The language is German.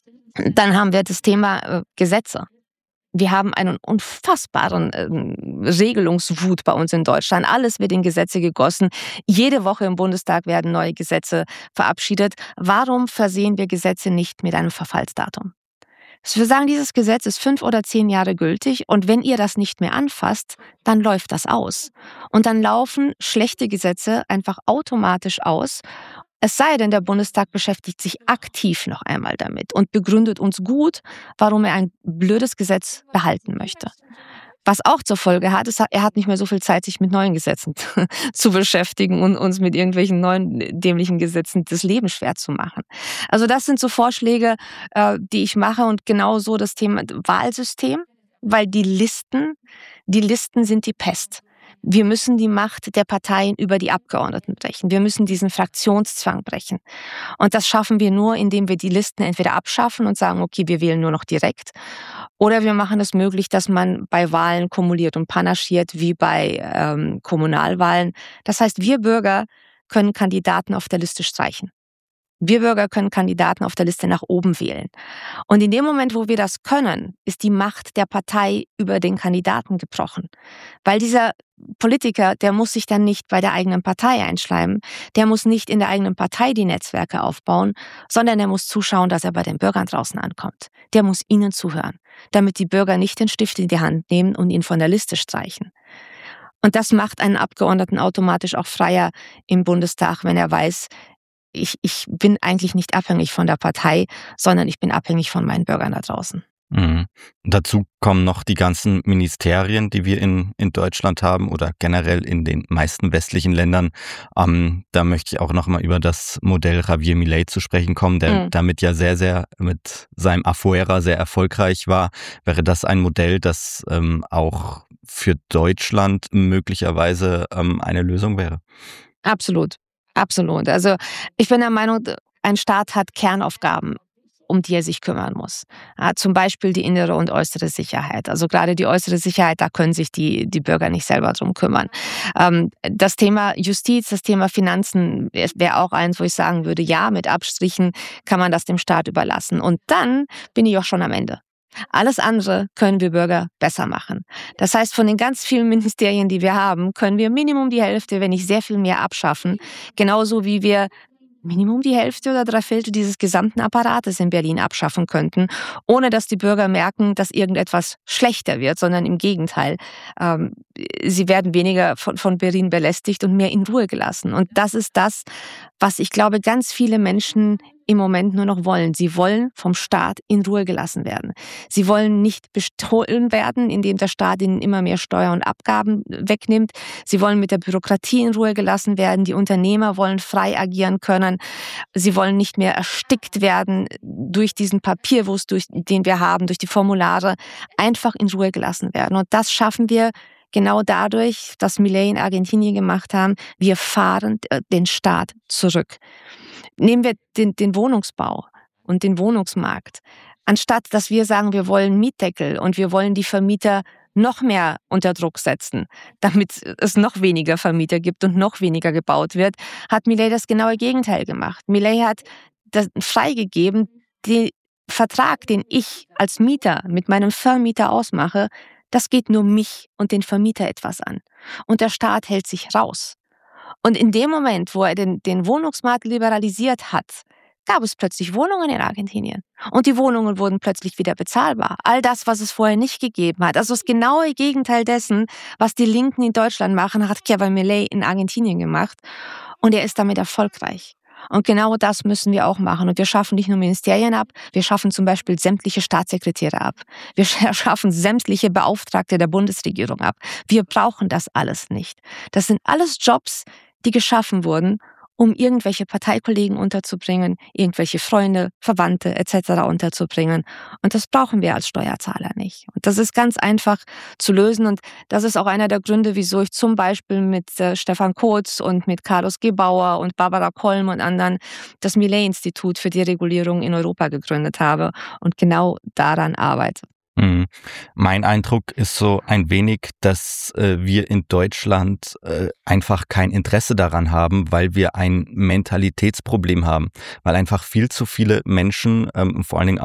Dann haben wir das Thema Gesetze. Wir haben einen unfassbaren Regelungswut bei uns in Deutschland. Alles wird in Gesetze gegossen. Jede Woche im Bundestag werden neue Gesetze verabschiedet. Warum versehen wir Gesetze nicht mit einem Verfallsdatum? Wir sagen, dieses Gesetz ist 5 oder 10 Jahre gültig und wenn ihr das nicht mehr anfasst, dann läuft das aus. Und dann laufen schlechte Gesetze einfach automatisch aus. Es sei denn, der Bundestag beschäftigt sich aktiv noch einmal damit und begründet uns gut, warum er ein blödes Gesetz behalten möchte. Was auch zur Folge hat, ist, er hat nicht mehr so viel Zeit, sich mit neuen Gesetzen zu beschäftigen und uns mit irgendwelchen neuen dämlichen Gesetzen das Leben schwer zu machen. Also das sind so Vorschläge, die ich mache und genauso das Thema Wahlsystem, weil die Listen sind die Pest. Wir müssen die Macht der Parteien über die Abgeordneten brechen. Wir müssen diesen Fraktionszwang brechen. Und das schaffen wir nur, indem wir die Listen entweder abschaffen und sagen, okay, wir wählen nur noch direkt. Oder wir machen es möglich, dass man bei Wahlen kumuliert und panaschiert, wie bei Kommunalwahlen. Das heißt, wir Bürger können Kandidaten auf der Liste streichen. Wir Bürger können Kandidaten auf der Liste nach oben wählen. Und in dem Moment, wo wir das können, ist die Macht der Partei über den Kandidaten gebrochen. Weil dieser Politiker, der muss sich dann nicht bei der eigenen Partei einschleimen, der muss nicht in der eigenen Partei die Netzwerke aufbauen, sondern er muss zuschauen, dass er bei den Bürgern draußen ankommt. Der muss ihnen zuhören, damit die Bürger nicht den Stift in die Hand nehmen und ihn von der Liste streichen. Und das macht einen Abgeordneten automatisch auch freier im Bundestag, wenn er weiß, ich bin eigentlich nicht abhängig von der Partei, sondern ich bin abhängig von meinen Bürgern da draußen. Mhm. Dazu kommen noch die ganzen Ministerien, die wir in Deutschland haben oder generell in den meisten westlichen Ländern. Da möchte ich auch noch mal über das Modell Javier Milei zu sprechen kommen, der damit ja sehr, sehr mit seinem Afuera sehr erfolgreich war. Wäre das ein Modell, das auch für Deutschland möglicherweise eine Lösung wäre? Absolut. Absolut. Also ich bin der Meinung, ein Staat hat Kernaufgaben, um die er sich kümmern muss. Ja, zum Beispiel die innere und äußere Sicherheit. Also gerade die äußere Sicherheit, da können sich die Bürger nicht selber drum kümmern. Das Thema Justiz, das Thema Finanzen wäre auch eins, wo ich sagen würde, ja, mit Abstrichen kann man das dem Staat überlassen. Und dann bin ich auch schon am Ende. Alles andere können wir Bürger besser machen. Das heißt, von den ganz vielen Ministerien, die wir haben, können wir Minimum die Hälfte, wenn nicht sehr viel mehr abschaffen. Genauso wie wir Minimum die Hälfte oder 3/4 dieses gesamten Apparates in Berlin abschaffen könnten, ohne dass die Bürger merken, dass irgendetwas schlechter wird, sondern im Gegenteil. Sie werden weniger von Berlin belästigt und mehr in Ruhe gelassen. Und das ist das, was ich glaube, ganz viele Menschen im Moment nur noch wollen. Sie wollen vom Staat in Ruhe gelassen werden. Sie wollen nicht bestohlen werden, indem der Staat ihnen immer mehr Steuern und Abgaben wegnimmt. Sie wollen mit der Bürokratie in Ruhe gelassen werden. Die Unternehmer wollen frei agieren können. Sie wollen nicht mehr erstickt werden durch diesen Papierwust, den wir haben, durch die Formulare. Einfach in Ruhe gelassen werden. Und das schaffen wir genau dadurch, dass Milei in Argentinien gemacht haben. Wir fahren den Staat zurück. Nehmen wir den Wohnungsbau und den Wohnungsmarkt. Anstatt dass wir sagen, wir wollen Mietdeckel und wir wollen die Vermieter noch mehr unter Druck setzen, damit es noch weniger Vermieter gibt und noch weniger gebaut wird, hat Milei das genaue Gegenteil gemacht. Milei hat das freigegeben, den Vertrag, den ich als Mieter mit meinem Vermieter ausmache, das geht nur mich und den Vermieter etwas an. Und der Staat hält sich raus. Und in dem Moment, wo er den Wohnungsmarkt liberalisiert hat, gab es plötzlich Wohnungen in Argentinien. Und die Wohnungen wurden plötzlich wieder bezahlbar. All das, was es vorher nicht gegeben hat. Also das genaue Gegenteil dessen, was die Linken in Deutschland machen, hat Javier Milei in Argentinien gemacht. Und er ist damit erfolgreich. Und genau das müssen wir auch machen. Und wir schaffen nicht nur Ministerien ab, wir schaffen zum Beispiel sämtliche Staatssekretäre ab. Wir schaffen sämtliche Beauftragte der Bundesregierung ab. Wir brauchen das alles nicht. Das sind alles Jobs, die geschaffen wurden, um irgendwelche Parteikollegen unterzubringen, irgendwelche Freunde, Verwandte etc. unterzubringen. Und das brauchen wir als Steuerzahler nicht. Und das ist ganz einfach zu lösen. Und das ist auch einer der Gründe, wieso ich zum Beispiel mit Stefan Kotz und mit Carlos Gebauer und Barbara Kolm und anderen das Milei-Institut für Deregulierung in Europa gegründet habe und genau daran arbeite. Mein Eindruck ist so ein wenig, dass wir in Deutschland einfach kein Interesse daran haben, weil wir ein Mentalitätsproblem haben, weil einfach viel zu viele Menschen, vor allen Dingen